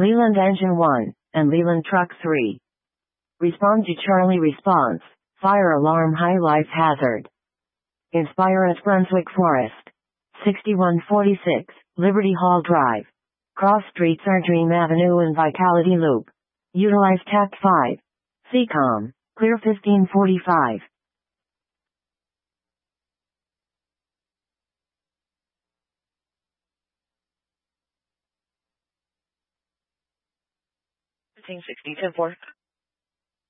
Leland Engine 1, and Leland Truck 3. Respond to Charlie response. Fire alarm high life hazard. Inspire at Brunswick Forest. 6146, Liberty Hall Drive. Cross streets are Dream Avenue and Vitality Loop. Utilize TACT 5. CCOM. Clear 1545. Fifteen 60 10-4.